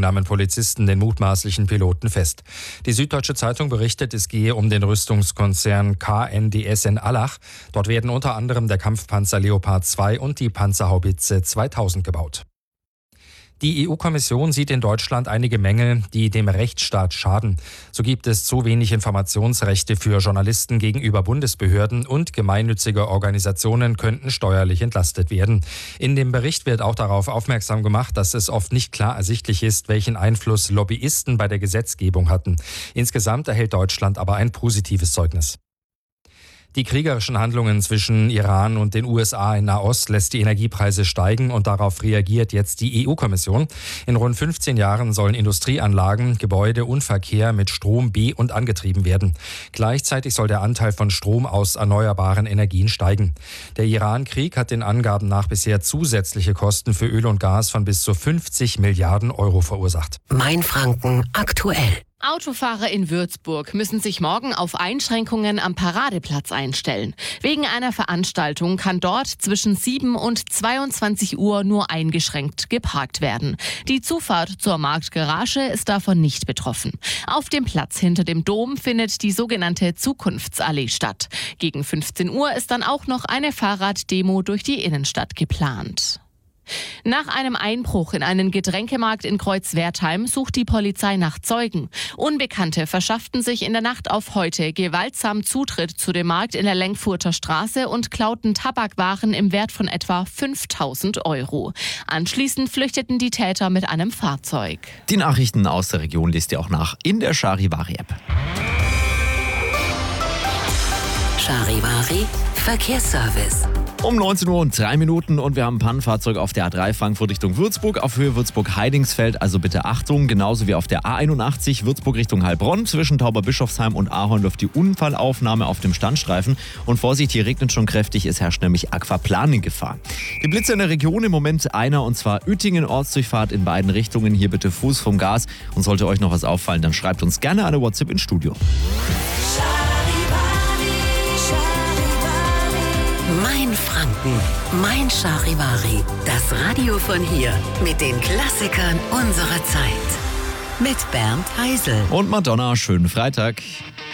nahmen Polizisten den mutmaßlichen Piloten fest. Die Süddeutsche Zeitung berichtet, es gehe um den Rüstungskonzern KNDS in Allach. Dort werden unter anderem der Kampfpanzer Leopard 2 und die Panzerhaubitze 2000 gebaut. Die EU-Kommission sieht in Deutschland einige Mängel, die dem Rechtsstaat schaden. So gibt es zu wenig Informationsrechte für Journalisten gegenüber Bundesbehörden und gemeinnützige Organisationen könnten steuerlich entlastet werden. In dem Bericht wird auch darauf aufmerksam gemacht, dass es oft nicht klar ersichtlich ist, welchen Einfluss Lobbyisten bei der Gesetzgebung hatten. Insgesamt erhält Deutschland aber ein positives Zeugnis. Die kriegerischen Handlungen zwischen Iran und den USA in Nahost lässt die Energiepreise steigen und darauf reagiert jetzt die EU-Kommission. In rund 15 Jahren sollen Industrieanlagen, Gebäude und Verkehr mit Strom be- und angetrieben werden. Gleichzeitig soll der Anteil von Strom aus erneuerbaren Energien steigen. Der Iran-Krieg hat den Angaben nach bisher zusätzliche Kosten für Öl und Gas von bis zu 50 Milliarden Euro verursacht. Mainfranken aktuell. Autofahrer in Würzburg müssen sich morgen auf Einschränkungen am Paradeplatz einstellen. Wegen einer Veranstaltung kann dort zwischen 7 und 22 Uhr nur eingeschränkt geparkt werden. Die Zufahrt zur Marktgarage ist davon nicht betroffen. Auf dem Platz hinter dem Dom findet die sogenannte Zukunftsallee statt. Gegen 15 Uhr ist dann auch noch eine Fahrraddemo durch die Innenstadt geplant. Nach einem Einbruch in einen Getränkemarkt in Kreuzwertheim sucht die Polizei nach Zeugen. Unbekannte verschafften sich in der Nacht auf heute gewaltsam Zutritt zu dem Markt in der Lenkfurter Straße und klauten Tabakwaren im Wert von etwa 5.000 Euro. Anschließend flüchteten die Täter mit einem Fahrzeug. Die Nachrichten aus der Region lest ihr auch nach in der Charivari-App. Charivari Verkehrsservice. Um 19 Uhr und 3 Minuten und wir haben ein Pannenfahrzeug auf der A3 Frankfurt Richtung Würzburg, auf Höhe Würzburg-Heidingsfeld, also bitte Achtung, genauso wie auf der A81 Würzburg Richtung Heilbronn. Zwischen Tauberbischofsheim und Ahorn läuft die Unfallaufnahme auf dem Standstreifen und Vorsicht, hier regnet schon kräftig, es herrscht nämlich Aquaplaning-Gefahr. Die Blitze in der Region im Moment einer und zwar Uettingen Ortsdurchfahrt in beiden Richtungen, hier bitte Fuß vom Gas und sollte euch noch was auffallen, dann schreibt uns gerne eine WhatsApp ins Studio. Mainfranken, mein Charivari. Das Radio von hier mit den Klassikern unserer Zeit. Mit Bernd Heisel. Und Madonna, schönen Freitag.